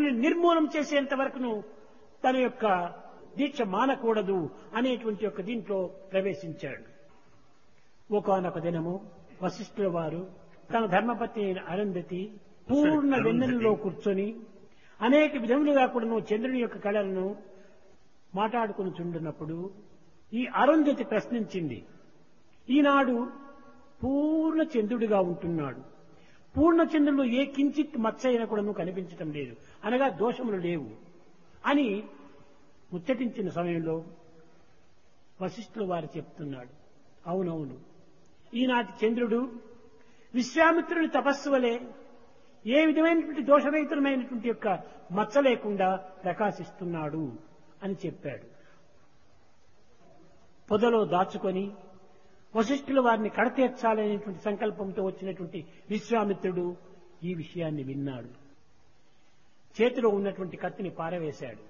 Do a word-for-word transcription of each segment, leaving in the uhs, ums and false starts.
చంద్రుని నిర్మూలం చేసేంత వరకును తన యొక్క దీక్ష మానకూడదు అనేటువంటి యొక్క దీంట్లో ప్రవేశించాడు. ఒకానొక దినము వశిష్ఠుల వారు తన ధర్మపత్ని అయిన అరుంధతి పూర్ణ వెన్నెలలో కూర్చొని అనేక విధములుగా కూడాను చంద్రుని యొక్క కళలను మాట్లాడుకుని చుండున్నప్పుడు ఈ అరుంధతి ప్రశ్నించింది, ఈనాడు పూర్ణ చంద్రుడిగా ఉంటున్నాడు, పూర్ణ చంద్రుడు ఏ కించిత్ మచ్చ అయినా కూడాను కనిపించటం లేదు, అనగా దోషములు లేవు అని ముచ్చటించిన సమయంలో వశిష్ఠుల వారు చెప్తున్నాడు, అవునవును, ఈనాటి చంద్రుడు విశ్వామిత్రుని తపస్సు వలె ఏ విధమైనటువంటి దోషరహితమైనటువంటి యొక్క మచ్చ లేకుండా ప్రకాశిస్తున్నాడు అని చెప్పాడు. పొదలో దాచుకొని వశిష్ఠుల వారిని కడతీర్చాలనేటువంటి సంకల్పంతో వచ్చినటువంటి విశ్వామిత్రుడు ఈ విషయాన్ని విన్నాడు. చేతిలో ఉన్నటువంటి కత్తిని పారవేశాడు.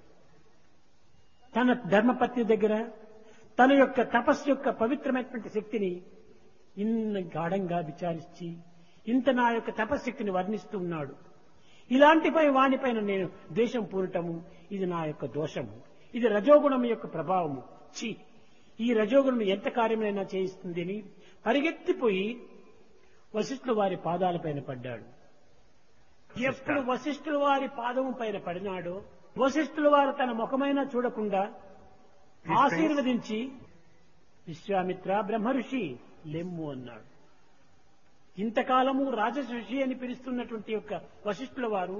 తన ధర్మపత్ని దగ్గర తన యొక్క తపస్సు యొక్క పవిత్రమైనటువంటి శక్తిని ఇన్న గాఢంగా విచారించి ఇంత నా యొక్క తపశక్తిని వర్ణిస్తూ ఉన్నాడు. ఇలాంటిపై వానిపైన నేను ద్వేషం పూనటము ఇది నా యొక్క దోషము, ఇది రజోగుణం యొక్క ప్రభావము. ఛీ, ఈ రజోగుణం ఎంత కార్యమైనా చేయిస్తుంది అని పరిగెత్తిపోయి వశిష్ఠుల వారి పాదాలపైన పడ్డాడు. ఎప్పుడు వశిష్ఠుల వారి పాదము పైన పడినాడో వశిష్ఠుల వారు తన ముఖమైనా చూడకుండా ఆశీర్వదించి విశ్వామిత్ర బ్రహ్మఋషి లెమ్ము అన్నాడు. ఇంతకాలము రాజర్షి అని పిలుస్తున్నటువంటి యొక్క వశిష్ఠుల వారు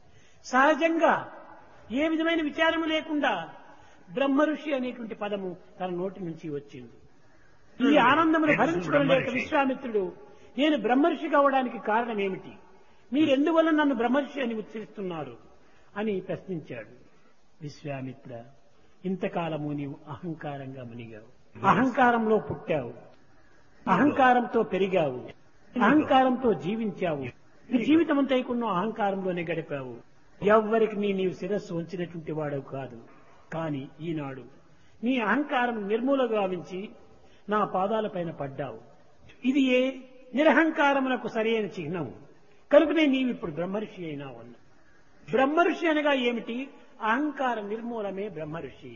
సహజంగా ఏ విధమైన విచారము లేకుండా బ్రహ్మఋషి అనేటువంటి పదము తన నోటి నుంచి వచ్చింది. ఈ ఆనందమును భరించుకోలేక విశ్వామిత్రుడు నేను బ్రహ్మర్షి కావడానికి కారణం ఏమిటి, మీరెందువల్ల నన్ను బ్రహ్మర్షి అని ఉచ్చరిస్తున్నారు అని ప్రశ్నించాడు. విశ్వామిత్ర, ఇంతకాలము నీవు అహంకారంగా మునిగావు, అహంకారంలో పుట్టావు, అహంకారంతో పెరిగావు, అహంకారంతో జీవించావు, నీ జీవితం అంతా కొన్ని అహంకారంలోనే గడిపావు. ఎవ్వరికి నీ నీవు శిరస్సు ఉంచినటువంటి వాడవు కాదు. కానీ ఈనాడు నీ అహంకారం నిర్మూల గావించి నా పాదాలపైన పడ్డావు. ఇది ఏ నిరహంకారమునకు సరైన చిహ్నము కనుకనే నీవిప్పుడు బ్రహ్మర్షి అయినావు అన్న. బ్రహ్మర్షి అనగా ఏమిటి? అహంకార నిర్మూలమే బ్రహ్మర్షి.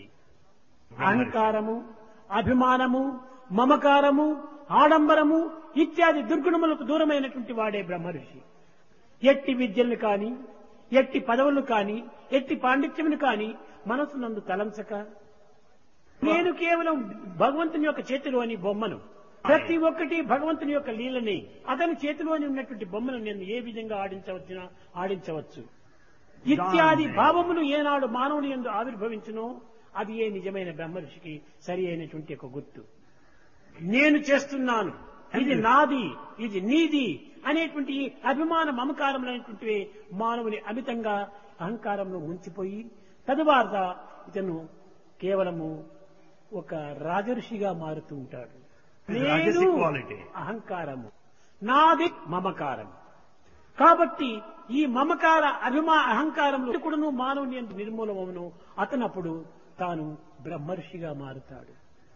అహంకారము, అభిమానము, మమకారము, ఆడంబరము ఇత్యాది దుర్గుణములకు దూరమైనటువంటి వాడే బ్రహ్మర్షి. ఎట్టి విద్యలను కాని, ఎట్టి పదవులను కాని, ఎట్టి పాండిత్యమును కాని మనసు నందు తలంచక నేను కేవలం భగవంతుని యొక్క చేతిలోని బొమ్మను, ప్రతి ఒక్కటి భగవంతుని యొక్క లీలని, అతని చేతిలోని ఉన్నటువంటి బొమ్మను నేను ఏ విధంగా ఆడించవచ్చునా ఆడించవచ్చు ఇత్యాది భావములు ఏనాడు మానవుని యందు ఆవిర్భవించునో అది ఏ నిజమైన బ్రహ్మర్షికి సరి అయినటువంటి ఒక గుర్తు. నేను చేస్తున్నాను, ఇది నాది, ఇది నీది అనేటువంటి అభిమాన మమకారములైనటువంటి మానవుని అమితంగా అహంకారంలో ఉంచిపోయి తదువాత ఇతను కేవలము ఒక రాజర్షిగా మారుతూ ఉంటాడు. నేను అహంకారము, నాది మమకారం. కాబట్టి ఈ మమకార అభిమా అహంకారంలో కూడాను మానవుని యందు నిర్మూలమవును. అతనప్పుడు తాను బ్రహ్మర్షిగా మారుతాడు.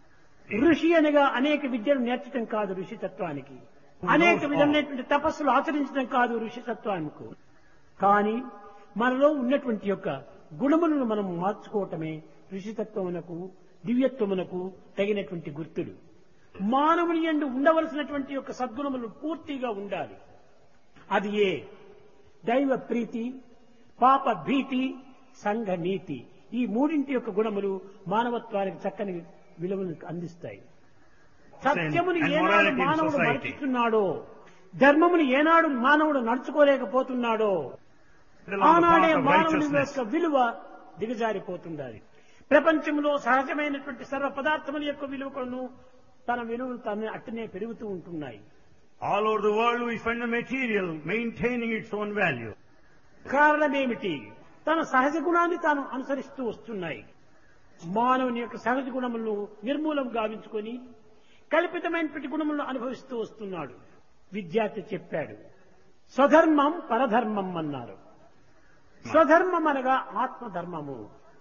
ఋషి అనగా అనేక విద్యలు నేర్చడం కాదు ఋషితత్వానికి, అనేక విధమైనటువంటి తపస్సులు ఆచరించడం కాదు ఋషితత్వానికి. కానీ మనలో ఉన్నటువంటి యొక్క గుణములను మనం మార్చుకోవటమే ఋషితత్వమునకు దివ్యత్వమునకు తగినటువంటి గుర్తులు. మానవుని యందు ఉండవలసినటువంటి యొక్క సద్గుణములు పూర్తిగా ఉండాలి. అది ఏ దైవ ప్రీతి, పాప భీతి, సంఘ నీతి, ఈ మూడింటి యొక్క గుణములు మానవత్వానికి చక్కని విలువను అందిస్తాయి. సత్యమును ఏనాడు మానవుడు మరచిస్తున్నాడో, ధర్మమును ఏనాడు మానవుడు నడుచుకోలేకపోతున్నాడో ఆనాడే మానవుని యొక్క విలువ దిగజారిపోతుండాలి. ప్రపంచంలో సహజమైనటువంటి సర్వ పదార్థముల యొక్క విలువ కొను తన విలువలు తన అట్టనే పెరుగుతూ ఉంటున్నాయి. All over the world we find the material maintaining its own value. కారణమేమిటి? తన సహజ గుణాన్ని తాను అనుసరిస్తూ వస్తున్నాయి. మానవుని యొక్క సహజ గుణములను నిర్మూలం గావించుకొని కల్పితమైనటువంటి గుణములను అనుభవిస్తూ వస్తున్నాడు. విద్యార్థి చెప్పాడు, స్వధర్మం పరధర్మం అన్నారు. స్వధర్మం అనగా ఆత్మధర్మము,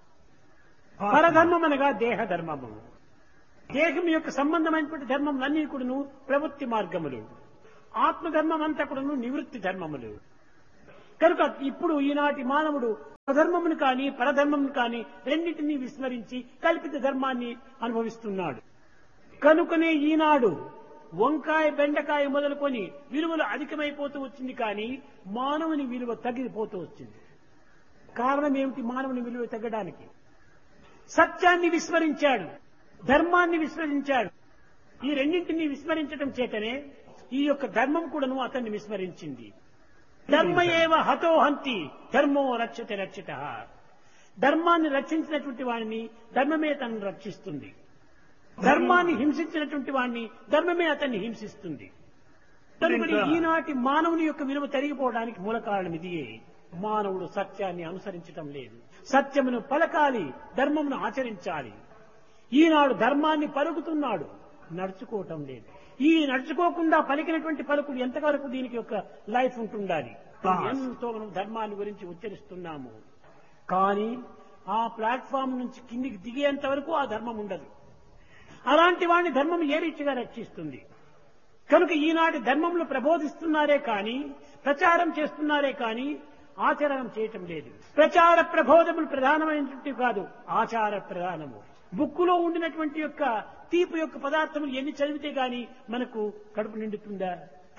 పరధర్మం అనగా దేహధర్మము. దేహం యొక్క సంబంధమైనటువంటి ధర్మములన్నీ కూడాను ప్రవృత్తి మార్గములు, ఆత్మధర్మం అంతా కూడాను నివృత్తి ధర్మములు. కనుక ఇప్పుడు ఈనాటి మానవుడు స్వధర్మమును కానీ పరధర్మమును కానీ రెండింటినీ విస్మరించి కల్పిత ధర్మాన్ని అనుభవిస్తున్నాడు. కనుకనే ఈనాడు వంకాయ బెండకాయ మొదలుకొని విలువలు అధికమైపోతూ వచ్చింది, కానీ మానవుని విలువ తగ్గిపోతూ వచ్చింది. కారణం ఏమిటి? మానవుని విలువ తగ్గడానికి సత్యాన్ని విస్మరించాడు, ధర్మాన్ని విస్మరించాడు. ఈ రెండింటినీ విస్మరించడం చేతనే ఈ యొక్క ధర్మం కూడాను అతన్ని విస్మరించింది. ధర్మ ఏవ హతోహంతి ధర్మో రక్షతే రక్షిత. ధర్మాన్ని రక్షించినటువంటి వాడిని ధర్మమే తనను రక్షిస్తుంది. ధర్మాన్ని హింసించినటువంటి వాడిని ధర్మమే అతన్ని హింసిస్తుంది. కనుక ఈనాటి మానవుని యొక్క విలువ తరిగిపోవడానికి మూల కారణం ఇదియే. మానవుడు సత్యాన్ని అనుసరించటం లేదు. సత్యమును పలకాలి, ధర్మమును ఆచరించాలి. ఈనాడు ధర్మాన్ని పలుకుతున్నాడు, నడుచుకోవటం లేదు. ఈ నడుచుకోకుండా పలికినటువంటి పలుకులు ఎంతవరకు దీనికి ఒక లైఫ్ ఉంటుండాలి. ఎంతో మనం ధర్మాన్ని గురించి ఉచ్చరిస్తున్నాము, కానీ ఆ ప్లాట్ఫామ్ నుంచి కిందికి దిగేంత వరకు ఆ ధర్మం ఉండదు. అలాంటి వాడిని ధర్మం ఏ రీతిగా రక్షిస్తుంది? కనుక ఈనాటి ధర్మంలో ప్రబోధిస్తున్నారే కానీ, ప్రచారం చేస్తున్నారే కానీ ఆచరణం చేయటం లేదు. ప్రచార ప్రబోధములు ప్రధానమైనటువంటి కాదు, ఆచార ప్రధానము. బుక్కులో ఉండినటువంటి యొక్క తీపి యొక్క పదార్థములు ఎన్ని చదివితే గాని మనకు కడుపు నిండుతుందా?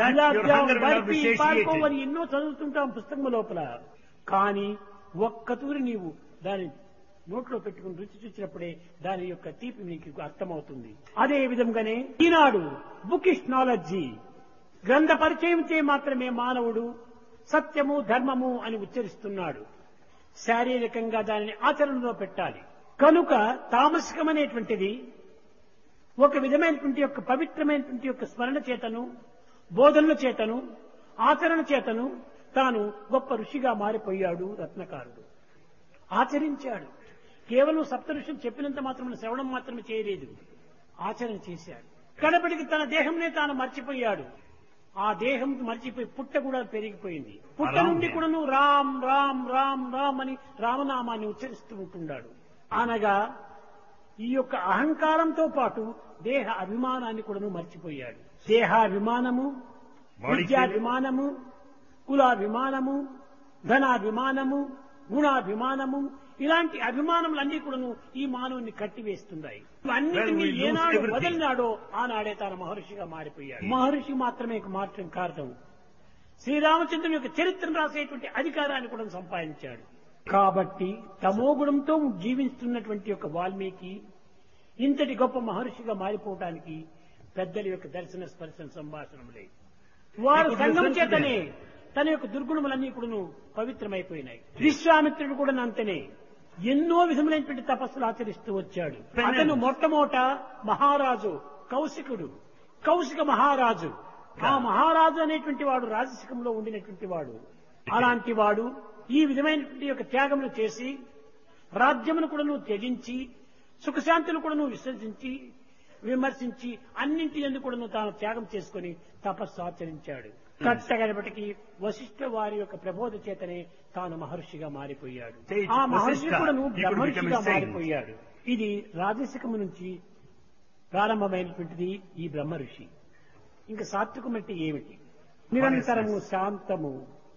అని ఎన్నో చదువుతుంటాం పుస్తకం లోపల, కానీ ఒక్క తూరి నీవు దాని నోట్లో పెట్టుకుని రుచి చూసినప్పుడే దాని యొక్క తీపి నీకు అర్థమవుతుంది. అదే విధంగానే ఈనాడు బుకిష్ నాలెడ్జి, గ్రంథ పరిచయం చే మాత్రమే మానవుడు సత్యము ధర్మము అని ఉచ్చరిస్తున్నాడు. శారీరకంగా దానిని ఆచరణలో పెట్టాలి. కనుక తామసికమనేటువంటిది ఒక విధమైనటువంటి యొక్క పవిత్రమైనటువంటి యొక్క స్మరణ చేతను, బోధనల చేతను, ఆచరణ చేతను తాను గొప్ప ఋషిగా మారిపోయాడు రత్నకారుడు. ఆచరించాడు. కేవలం సప్త ఋషులు చెప్పినంత మాత్రమే శ్రవణం మాత్రమే చేయలేదు, ఆచరణ చేశాడు. కడపటికి తన దేహంనే తాను మర్చిపోయాడు. ఆ దేహం మర్చిపోయి పుట్ట కూడా పెరిగిపోయింది. పుట్ట నుండి కూడాను రామ్ రామ్ రామ్ రామ్ అని రామనామాన్ని ఉచ్చరిస్తూ ఉంటున్నాడు. అనగా ఈ యొక్క అహంకారంతో పాటు దేహ అభిమానాన్ని కూడాను మర్చిపోయాడు. దేహాభిమానము, విద్యాభిమానము, కులాభిమానము, ధనాభిమానము, గుణాభిమానము, ఇలాంటి అభిమానములన్నీ కూడాను ఈ మానవుని కట్టివేస్తున్నాయి. అన్నిటినీ ఏనాడు వదిలినాడో ఆనాడే తాను మహర్షిగా మారిపోయాడు. మహర్షి మాత్రమే మార్చడం కారణం శ్రీరామచంద్రుని యొక్క చరిత్రను రాసేటువంటి అధికారాన్ని కూడా సంపాదించాడు. కాబట్టి తమోగుణంతో జీవిస్తున్నటువంటి యొక్క వాల్మీకి ఇంతటి గొప్ప మహర్షిగా మారిపోవటానికి పెద్దల యొక్క దర్శన స్పర్శన సంభాషణం లేదు. వారు సంగం చేతనే తన యొక్క దుర్గుణములన్నీ కూడాను పవిత్రమైపోయినాయి. విశ్వామిత్రుడు కూడా అంతనే ఎన్నో విధములైనటువంటి తపస్సులు ఆచరిస్తూ వచ్చాడు. అతను మొట్టమొదట మహారాజు కౌశికుడు, కౌశిక మహారాజు. ఆ మహారాజు అనేటువంటి వాడు రాజసికంలో ఉండినటువంటి వాడు. అలాంటి వాడు ఈ విధమైనటువంటి యొక్క త్యాగములు చేసి రాజ్యమును కూడా నువ్వు త్యజించి సుఖశాంతులు కూడా నువ్వు విసర్జించి విమర్శించి అన్నింటి ఎందుకు కూడా నువ్వు తాను త్యాగం చేసుకుని తపస్సు ఆచరించాడు. కట్టగడపటికి వశిష్ఠ వారి యొక్క ప్రబోధ చేతనే తాను మహర్షిగా మారిపోయాడు. ఆ మహర్షి కూడా నువ్వు బ్రహ్మర్షిగా మారిపోయాడు. ఇది రాజసికము నుంచి ప్రారంభమైనటువంటిది ఈ బ్రహ్మ ఋషి. ఇంకా సాత్వికం అంటే ఏమిటి? నిరంతరము శాంతము,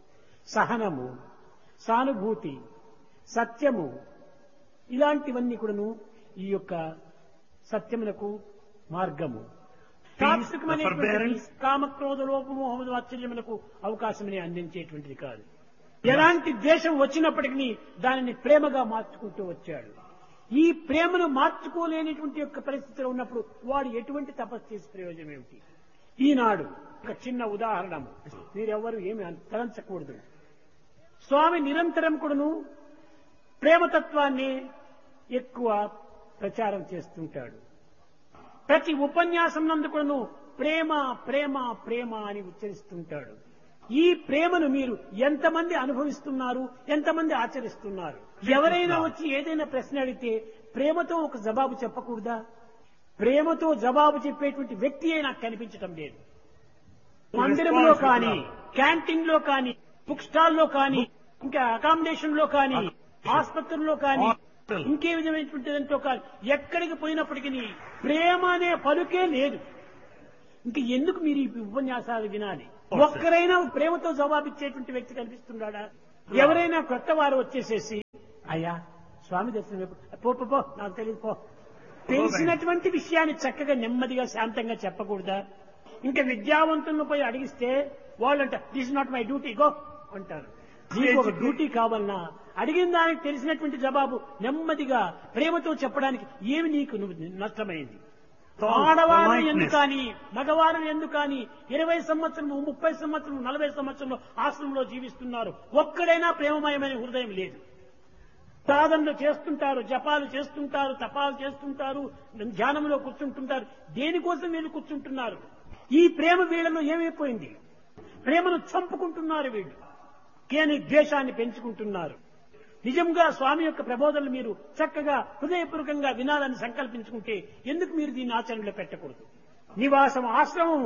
సహనము, సానుభూతి, సత్యము, ఇలాంటివన్నీ కూడాను ఈ యొక్క సత్యమునకు మార్గము. సాత్వికమనేటువంటిది కామక్రోధ లోపమోహ వాత్సల్యములకు అవకాశమని అందించేటువంటిది కాదు. ఎలాంటి ద్వేషం వచ్చినప్పటికీ దానిని ప్రేమగా మార్చుకుంటూ వచ్చాడు. ఈ ప్రేమను మార్చుకోలేనిటువంటి యొక్క పరిస్థితిలో ఉన్నప్పుడు వాడు ఎటువంటి తపస్సు చేసే ప్రయోజనం ఏమిటి? ఈనాడు ఒక చిన్న ఉదాహరణ, మీరెవ్వరూ ఏమి తలంచకూడదు. స్వామి నిరంతరం కూడాను ప్రేమతత్వాన్ని ఎక్కువ ప్రచారం చేస్తుంటాడు. ప్రతి ఉపన్యాసం నందు కూడాను ప్రేమ ప్రేమ ప్రేమ అని ఉచ్చరిస్తుంటాడు. ఈ ప్రేమను మీరు ఎంతమంది అనుభవిస్తున్నారు, ఎంతమంది ఆచరిస్తున్నారు? ఎవరైనా వచ్చి ఏదైనా ప్రశ్న అడిగితే ప్రేమతో ఒక జవాబు చెప్పకూడదా? ప్రేమతో జవాబు చెప్పేటువంటి వ్యక్తియే నాకు కనిపించటం లేదు. మందిరంలో కానీ, క్యాంటీన్ లో కానీ, బుక్ స్టాల్ లో కానీ, ఇంకా అకామిడేషన్ లో కానీ, ఆసుపత్రుల్లో కానీ, ఇంకే విధమైనటువంటి దాంట్లో కానీ ఎక్కడికి పోయినప్పటికీ ప్రేమ అనే పలుకే లేదు. ఇంక ఎందుకు మీరు ఈ ఉపన్యాసాలు వినాలి? ఒక్కరైనా ప్రేమతో జవాబిచ్చేటువంటి వ్యక్తి కనిపిస్తున్నాడా? ఎవరైనా కొత్త వారు వచ్చేసేసి అయ్యా స్వామి దర్శనం ఎప్పుడు? పో పో, పో నాకు తెలియదు పో. తెలిసినటువంటి విషయాన్ని చక్కగా నెమ్మదిగా శాంతంగా చెప్పకూడదా? ఇంకా విద్యావంతులను పోయి అడిగిస్తే వాళ్ళంట this not my duty go అంటారు. నీకు ఒక డ్యూటీ కావాలన్నా అడిగిన దానికి తెలిసినటువంటి జవాబు నెమ్మదిగా ప్రేమతో చెప్పడానికి ఏమి నీకు నువ్వు నష్టమైంది? ఆడవారు ఎందుకని మగవారు ఎందుకని ఇరవై సంవత్సరము ముప్పై సంవత్సరం నలభై సంవత్సరంలో ఆశ్రమంలో జీవిస్తున్నారు. ఒక్కడైనా ప్రేమమయమైన హృదయం లేదు. సాధనలు చేస్తుంటారు, జపాలు చేస్తుంటారు, తపాలు చేస్తుంటారు, ధ్యానంలో కూర్చుంటుంటారు. దేనికోసం వీళ్ళు కూర్చుంటున్నారు? ఈ ప్రేమ వీళ్ళలో ఏమైపోయింది? ప్రేమను చంపుకుంటున్నారు వీళ్ళు. కేని ద్వేషాన్ని పెంచుకుంటున్నారు. నిజంగా స్వామి యొక్క ప్రబోధనలు మీరు చక్కగా హృదయపూర్వకంగా వినాలని సంకల్పించుకుంటే ఎందుకు మీరు దీన్ని ఆచరణలో పెట్టకూడదు? నివాసం ఆశ్రమము,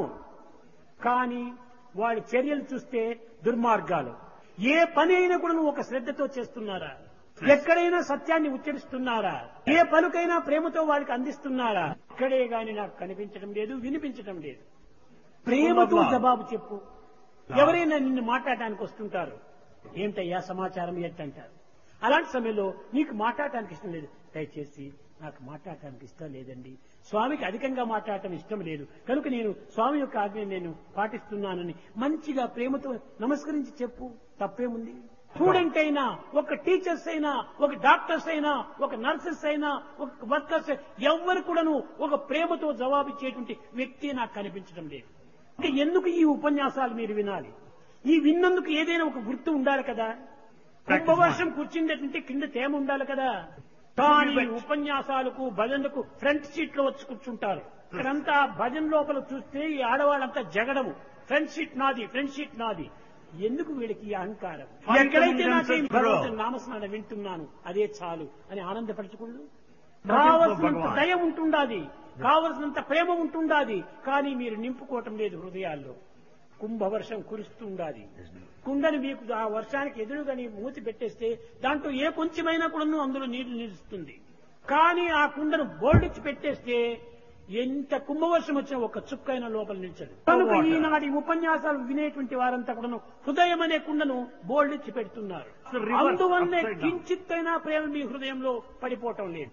కానీ వాడి చర్యలు చూస్తే దుర్మార్గాలు. ఏ పని అయినా కూడా నువ్వు ఒక శ్రద్ధతో చేస్తున్నారా? ఎక్కడైనా సత్యాన్ని ఉచ్చరిస్తున్నారా? ఏ పలుకైనా ప్రేమతో వాడికి అందిస్తున్నారా? ఇక్కడే గాని నాకు కనిపించడం లేదు, వినిపించడం లేదు. ప్రేమతో జవాబు చెప్పు. ఎవరైనా నిన్ను మాట్లాడటానికి వస్తుంటారు, ఏమిటయ్యా సమాచారం ఏంటంటారు. అలాంటి సమయంలో నీకు మాట్లాడటానికి ఇష్టం లేదు, దయచేసి నాకు మాట్లాడటానికి ఇష్టం లేదండి, స్వామికి అధికంగా మాట్లాడటం ఇష్టం లేదు కనుక నేను స్వామి యొక్క ఆజ్ఞ నేను పాటిస్తున్నానని మంచిగా ప్రేమతో నమస్కరించి చెప్పు. తప్పేముంది? స్టూడెంట్ అయినా, ఒక టీచర్స్ అయినా, ఒక డాక్టర్స్ అయినా, ఒక నర్సెస్ అయినా, ఒక వర్కర్స్, ఎవరు కూడాను ఒక ప్రేమతో జవాబిచ్చేటువంటి వ్యక్తి నాకు కనిపించడం లేదు. ఇంకా ఎందుకు ఈ ఉపన్యాసాలు మీరు వినాలి? ఈ విన్నందుకు ఏదైనా ఒక గుర్తు ఉండాలి కదా. కుంభవర్షం కూర్చుందంటే కింద తేమ ఉండాలి కదా. కానీ ఉపన్యాసాలకు భజనలకు ఫ్రంట్ సీట్ లో వచ్చి కూర్చుంటారు. ఇక్కడంతా భజన లోపల చూస్తే ఈ ఆడవాళ్ళంతా జగడము, ఫ్రంట్ సీట్ నాది, ఫ్రంట్ సీట్ నాది. ఎందుకు వీడికి ఈ అహంకారం? ఎక్కడైతే నాకు నామస్మరణ వింటున్నాను అదే చాలు అని ఆనందపరచకూడదు. కావలసినంత దయ ఉంటుండాది, కావలసినంత ప్రేమ ఉంటుండాది, కానీ మీరు నింపుకోవటం లేదు హృదయాల్లో. కుంభవర్షం కురుస్తూ ఉండాలి. కుండని మీకు ఆ వర్షానికి ఎదురుగా నీ మూతి పెట్టేస్తే దాంట్లో ఏ కొంచెమైనా కూడా అందులో నీళ్లు నిలుస్తుంది. కానీ ఆ కుండను బోల్డిచ్చి పెట్టేస్తే ఎంత కుంభవర్షం వచ్చినా ఒక చుక్కైన లోపల నిలిచదు. కనుక ఈనాటి ఉపన్యాసాలు వినేటువంటి వారంతా కూడా హృదయం అనే కుండను బోల్డిచ్చి పెడుతున్నారు. అందువల్లే కించిత్తైనా ప్రేమ మీ హృదయంలో పడిపోవటం లేదు.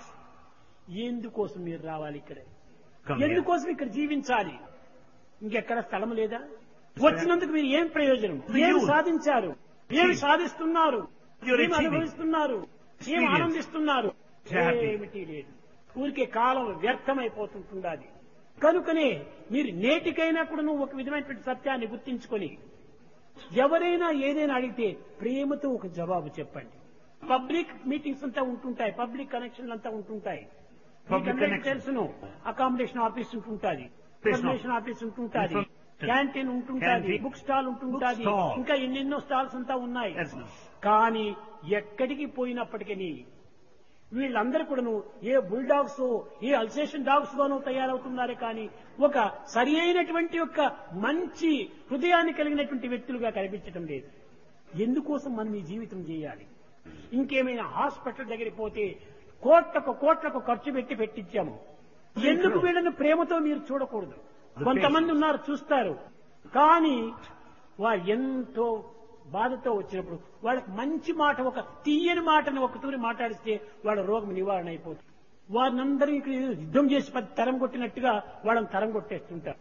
ఎందుకోసం మీరు రావాలి ఇక్కడ? ఎందుకోసం ఇక్కడ జీవించాలి? ఇంకెక్కడ స్థలం లేదా? వచ్చినందుకు మీరు ఏం ప్రయోజనం? ఏమి సాధించారు? ఏమి సాధిస్తున్నారు? ఏమి అనుభవిస్తున్నారు? ఏమి ఆనందిస్తున్నారు? ఏమిటి లేదు. ఊరికే కాలం వ్యర్థమైపోతుంటుండాలి. కనుకనే మీరు నేటికైనా కూడా నువ్వు ఒక విధమైనటువంటి సత్యాన్ని గుర్తించుకొని ఎవరైనా ఏదైనా అడిగితే ప్రేమతో ఒక జవాబు చెప్పండి. పబ్లిక్ మీటింగ్స్ అంతా ఉంటుంటాయి, పబ్లిక్ కనెక్షన్లు అంతా ఉంటుంటాయి. తెలుసును, accommodation office ఉంటుంటాది, information office ఉంటుంటాది, canteen ఉంటుంటాది, book stall ఉంటుంటాది, ఇంకా ఎన్నెన్నో స్టాల్స్ అంతా ఉన్నాయి. కానీ ఎక్కడికి పోయినప్పటికీ వీళ్ళందరూ కూడాను ఏ బుల్డాగ్స్, ఏ అల్సేషన్ డాగ్స్ గానో తయారవుతున్నారే కానీ ఒక సరి అయినటువంటి యొక్క మంచి హృదయాన్ని కలిగినటువంటి వ్యక్తులుగా కనిపించడం లేదు. ఎందుకోసం మనం ఈ జీవితం చేయాలి? ఇంకేమైనా హాస్పిటల్ దగ్గరికి పోతే కోట్లకు కోట్లకు ఖర్చు పెట్టి పెట్టించాము. ఎందుకు వీళ్ళని ప్రేమతో మీరు చూడకూడదు? కొంతమంది ఉన్నారు చూస్తారు, కానీ వారు ఎంతో బాధతో వచ్చినప్పుడు వాళ్ళకి మంచి మాట, ఒక తీయని మాటను ఒక తూరి మాట్లాడిస్తే వాళ్ళ రోగం నివారణ అయిపోతుంది. వారిని అందరూ ఇక్కడ యుద్ధం చేసి పది తరం కొట్టినట్టుగా వాళ్ళని తరం కొట్టేస్తుంటారు.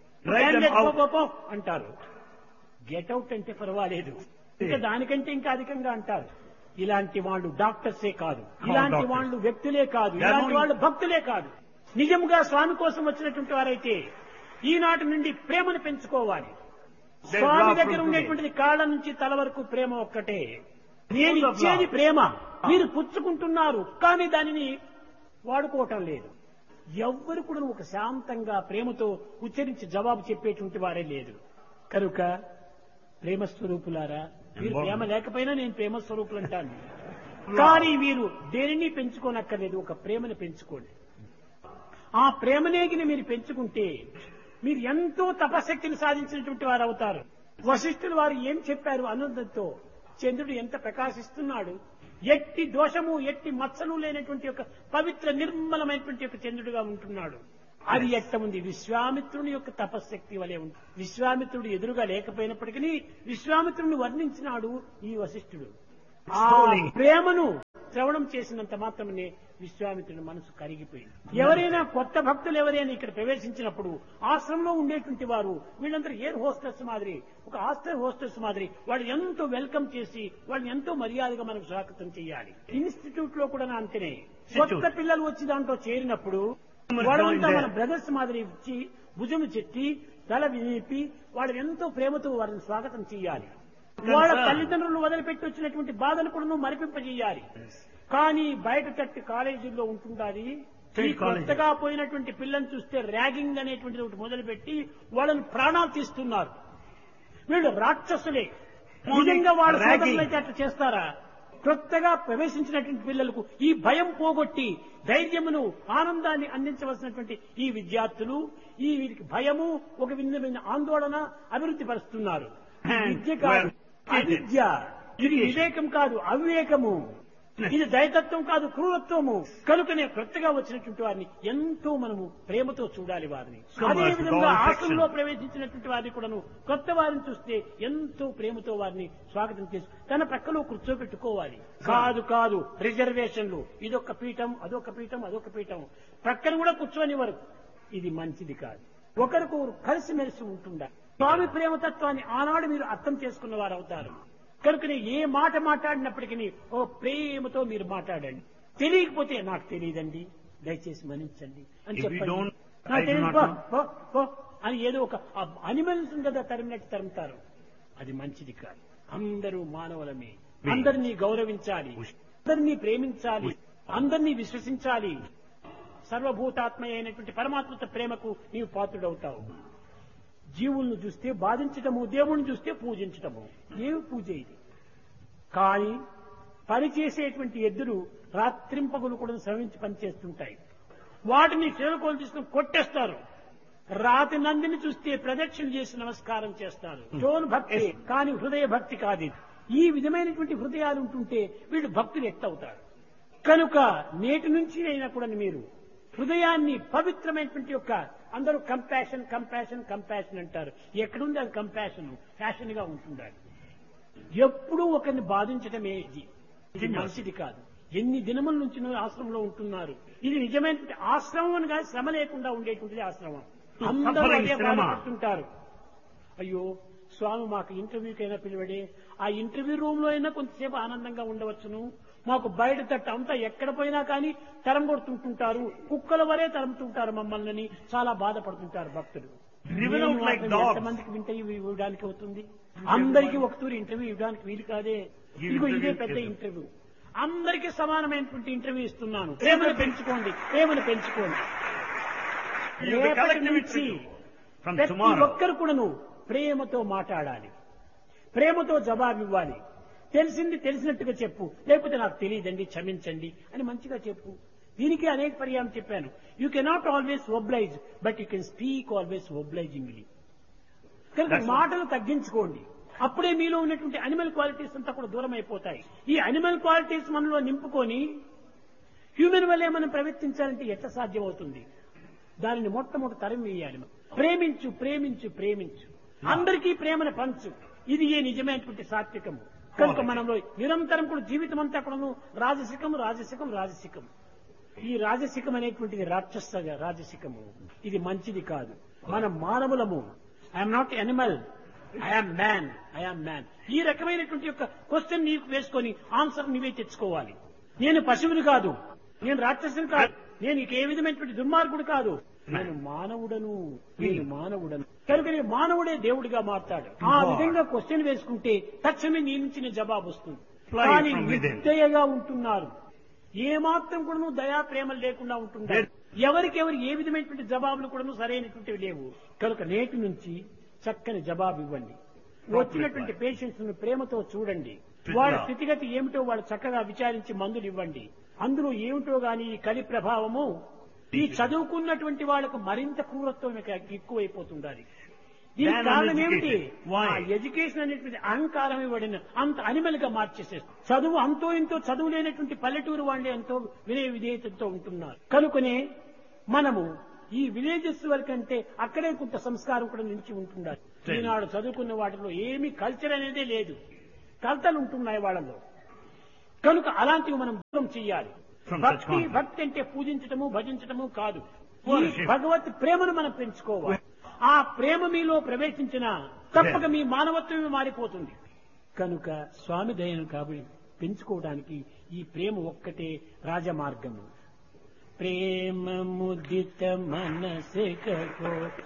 అంటారు గెట్అవుట్ అంటే పర్వాలేదు, ఇంకా దానికంటే ఇంకా అధికంగా అంటారు. ఇలాంటి వాళ్ళు డాక్టర్సే కాదు, ఇలాంటి వాళ్ళు వ్యక్తులే కాదు, ఇలాంటి వాళ్ళు భక్తులే కాదు. నిజంగా స్వామి కోసం వచ్చినటువంటి వారైతే ఈనాటి నుండి ప్రేమను పెంచుకోవాలి. స్వామి దగ్గర ఉండేటువంటిది కాళ్ళ నుంచి తల వరకు ప్రేమ ఒక్కటే. నేను ఇచ్చేది ప్రేమ, మీరు పుచ్చుకుంటున్నారు కానీ దానిని వాడుకోవటం లేదు. ఎవ్వరు కూడా ఒక శాంతంగా ప్రేమతో ఉచ్చరించి జవాబు చెప్పేటువంటి వారే లేదు. కనుక ప్రేమ స్వరూపులారా, మీరు ప్రేమ లేకపోయినా నేను ప్రేమ స్వరూపులు అంటాను. కానీ మీరు దేనిని పెంచుకోనక్కర్లేదు, ఒక ప్రేమను పెంచుకోండి. ఆ ప్రేమనేగిని మీరు పెంచుకుంటే మీరు ఎంతో తపశక్తిని సాధించినటువంటి వారు అవుతారు. వశిష్ఠులు వారు ఏం చెప్పారు ఆనందంతో? చంద్రుడు ఎంత ప్రకాశిస్తున్నాడు, ఎట్టి దోషము ఎట్టి మచ్చలు లేనటువంటి ఒక పవిత్ర నిర్మలమైనటువంటి ఒక చంద్రుడిగా ఉంటున్నాడు. అది ఎట్ట ఉంది విశ్వామిత్రుని యొక్క తపశ్శక్తి వలె ఉంది. విశ్వామిత్రుడు ఎదురుగా లేకపోయినప్పటికీ విశ్వామిత్రుని వర్ణించినాడు ఈ వశిష్ఠుడు. ఆ ప్రేమను శ్రవణం చేసినంత మాత్రమే విశ్వామిత్రుని మనసు కరిగిపోయింది. ఎవరైనా కొత్త భక్తులు ఎవరైనా ఇక్కడ ప్రవేశించినప్పుడు ఆశ్రమంలో ఉండేటువంటి వారు వీళ్ళందరూ ఎయిర్ హోస్టెస్ మాదిరి, ఒక హాస్టల్ హోస్టెస్ మాదిరి వాళ్ళు ఎంతో వెల్కమ్ చేసి వాళ్ళని ఎంతో మర్యాదగా మనకు స్వాగతం చేయాలి. ఇన్స్టిట్యూట్ లో కూడా అంతేనే. కొత్త పిల్లలు వచ్చి దాంట్లో చేరినప్పుడు వాళ్ళంతా మన బ్రదర్స్ మాదిరి ఇచ్చి భుజము చెట్టి తల వినిపి వాళ్ళు ఎంతో ప్రేమతో వారిని స్వాగతం చేయాలి. వాళ్ళ తల్లిదండ్రులు వదిలిపెట్టి వచ్చినటువంటి బాధను కూడా మరిపింపజేయాలి. కానీ బయట తట్టి కాలేజీల్లో ఉంటుండాలి. ఈ కొత్తగా పోయినటువంటి పిల్లల్ని చూస్తే ర్యాగింగ్ అనేటువంటిది ఒకటి మొదలుపెట్టి వాళ్ళని ప్రాణాలు తీస్తున్నారు. వీళ్ళు రాక్షసులే. నిజంగా వాళ్ళ సోదరులైతే అట్లా చేస్తారా? కొత్తగా ప్రవేశించినటువంటి పిల్లలకు ఈ భయం పోగొట్టి ధైర్యమును ఆనందాన్ని అందించవలసినటువంటి ఈ విద్యార్థులు ఈ వీరికి భయము ఒక విధమైన ఆందోళన అభివృద్ధి పరుస్తున్నారు. విద్య కాదు అవిద్య, ఇది వివేకం కాదు అవివేకము, ఇది దైతత్వం కాదు క్రూరత్వము. కనుకనే కొత్తగా వచ్చినటువంటి వారిని ఎంతో మనము ప్రేమతో చూడాలి వారిని. అదేవిధంగా ఆశ్రమంలో ప్రవేశించినటువంటి వారిని కూడాను కొత్త వారిని చూస్తే ఎంతో ప్రేమతో వారిని స్వాగతం చేసి తన ప్రక్కలో కూర్చోబెట్టుకోవాలి. కాదు కాదు రిజర్వేషన్లు, ఇదొక పీఠం అదొక పీఠం అదొక పీఠం ప్రక్కన కూడా కూర్చోనివారు. ఇది మంచిది కాదు. ఒకరికొకరు కలిసిమెలిసి ఉంటుండాలి. స్వామి ప్రేమతత్వాన్ని ఆనాడు మీరు అర్థం చేసుకున్న వారు అవుతారు. కనుకనే ఏ మాట మాట్లాడినప్పటికీ ఓ ప్రేమతో మీరు మాట్లాడండి. తెలియకపోతే నాకు తెలియదండి దయచేసి మన్నించండి అని చెప్పండి. నాకు తెలియదు అని ఏదో ఒక అనిమల్స్ కదా తరిమినట్టు తరుముతారు. అది మంచిది కాదు. అందరూ మానవులమే. అందరినీ గౌరవించాలి, అందరినీ ప్రేమించాలి, అందరినీ విశ్వసించాలి. సర్వభూతాత్మ అయినటువంటి పరమాత్మ ప్రేమకు నీవు పాత్రుడవుతావు. జీవులను చూస్తే బాధించటము, దేవుణ్ణి చూస్తే పూజించటము. ఏమి పూజ ఇది? కానీ పనిచేసేటువంటి ఎద్దులు రాత్రింపగులు కూడా శ్రమించి పనిచేస్తుంటాయి. వాటిని చేరుకోలు తీసుకుని కొట్టేస్తారు. రాతి నందిని చూస్తే ప్రదక్షిణ చేసి నమస్కారం చేస్తారు. జోన్ భక్తి కానీ హృదయ భక్తి కాదు. ఈ విధమైనటువంటి హృదయాలు ఉంటుంటే వీళ్ళు భక్తులు ఎట్టవుతారు. కనుక నేటి నుంచి అయినా కూడా మీరు హృదయాన్ని పవిత్రమైనటువంటి యొక్క అందరూ కంపాషన్ కంపాషన్ కంపాషన్ అంటారు. ఎక్కడుంది అది కంపాషన్? ఫ్యాషన్ గా ఉంటుండాలి. ఎప్పుడూ ఒకరిని బాధించటమే ఇది. ఇది మంచిది కాదు. ఎన్ని దినముల నుంచి ఆశ్రమంలో ఉంటున్నారు. ఇది నిజమైనటువంటి ఆశ్రమం కాదు, శ్రమ లేకుండా ఉండేటువంటిది ఆశ్రమం. అందరూ అదే బాధపడుతుంటారు. అయ్యో స్వామి మాకు ఇంటర్వ్యూకైనా పిలువడే, ఆ ఇంటర్వ్యూ రూమ్ లో అయినా కొంతసేపు ఆనందంగా ఉండవచ్చును. మాకు బయట తట్టు అంతా ఎక్కడ పోయినా కానీ తరం కొడుతుంటుంటారు, కుక్కల వరే తరుముతుంటారు మమ్మల్ని, చాలా బాధపడుతుంటారు భక్తులు. ఎంతమందికి ఇంటర్వ్యూ ఇవ్వడానికి అవుతుంది? అందరికీ ఒక తూరి ఇంటర్వ్యూ ఇవ్వడానికి వీలు కాదే. ఇదిగో ఇదే పెద్ద ఇంటర్వ్యూ. అందరికీ సమానమైనటువంటి ఇంటర్వ్యూ ఇస్తున్నాను. ప్రేమను పెంచుకోండి, ప్రేమను పెంచుకోండి. రేపటి నుంచి ప్రతి ఒక్కరు కూడాను ప్రేమతో మాట్లాడాలి, ప్రేమతో జవాబు ఇవ్వాలి. తెలిసింది తెలిసినట్టుగా చెప్పు, లేకపోతే నాకు తెలియదండి క్షమించండి అని మంచిగా చెప్పు. దీనికి అనేక పర్యాయం చెప్పాను. You cannot always oblige, but you can speak always obligingly. కనుక మాటలు తగ్గించుకోండి. అప్పుడే మీలో ఉన్నటువంటి అనిమల్ క్వాలిటీస్ అంతా కూడా దూరం అయిపోతాయి. ఈ అనిమల్ క్వాలిటీస్ మనలో నింపుకొని హ్యూమన్ వల్లే మనం ప్రవర్తించాలంటే ఎట్లా సాధ్యమవుతుంది? దానిని మొట్టమొదటి తరం వేయాలి. ప్రేమించు ప్రేమించు ప్రేమించు, అందరికీ ప్రేమను పంచు. ఇది ఏ నిజమైనటువంటి సాత్వికము. కనుక మనలో నిరంతరం కూడా జీవితం అంతా కూడా రాజసికం రాజసికం రాజసికం. ఈ రాజసికం అనేటువంటిది రాక్షస రాజసికము. ఇది మంచిది కాదు. మనం మానవులము. I'm not Animal, I'm man, I'm man. ఈ రకమైనటువంటి యొక్క క్వశ్చన్ నీకు వేసుకొని ఆన్సర్ నీవే తెచ్చుకోవాలి. నేను పశువుని కాదు, నేను రాక్షసుని కాదు, నేను ఇక ఏ విధమైనటువంటి దుర్మార్గుడు కాదు, నేను మానవుడను, నేను మానవుడను. కనుక నేను మానవుడే దేవుడిగా మారుతాడు. ఆ విధంగా క్వశ్చన్ వేసుకుంటే తక్షణమే నీ నుంచి నీ జవాబు వస్తుంది. కానీ నిర్దయగా ఉంటున్నారు. ఏమాత్రం కూడా దయా ప్రేమలు లేకుండా ఉంటున్నారు. ఎవరికెవరు ఏ విధమైనటువంటి జవాబులు కూడా సరైనటువంటివి లేవు. కనుక నేటి నుంచి చక్కని జవాబు ఇవ్వండి. వచ్చినటువంటి పేషెంట్స్ ను ప్రేమతో చూడండి. వాళ్ళ స్థితిగతి ఏమిటో వాళ్ళు చక్కగా విచారించి మందులు ఇవ్వండి. అందులో ఏమిటో గాని ఈ కలి ప్రభావము ఈ చదువుకున్నటువంటి వాళ్లకు మరింత క్రూరత్వం ఎక్కువైపోతుండాలి. దీనికి కారణం ఏమిటి? ఎడ్యుకేషన్ అనేటువంటి అహంకారం ఇవ్వడిన అంత అనిమల్ గా మార్చేసేస్తుంది. చదువు అంతో ఇంతో చదువు లేనటువంటి పల్లెటూరు వాళ్ళే ఎంతో వినయ విధేయతతో ఉంటున్నారు. కనుకనే మనము ఈ విలేజెస్ వరకంటే అక్కడే కొంత సంస్కారం కూడా నిలిచి ఉంటుండాలి. ఈనాడు చదువుకున్న వాటిలో ఏమీ కల్చర్ అనేదే లేదు, కల్తలు ఉంటున్నాయి వాళ్ళలో. కనుక అలాంటివి మనం దూరం చెయ్యాలి. భక్తి భక్తి అంటే పూజించటము భజించటము కాదు, ఈ భగవత్ ప్రేమను మనం పెంచుకోవాలి. ఆ ప్రేమ మీలో ప్రవేశించిన తప్పక మీ మానవత్వమే మారిపోతుంది. కనుక స్వామి దయను కాబట్టి పెంచుకోవడానికి ఈ ప్రేమ ఒక్కటే రాజమార్గము. ప్రేమ ముదిత మనసే కో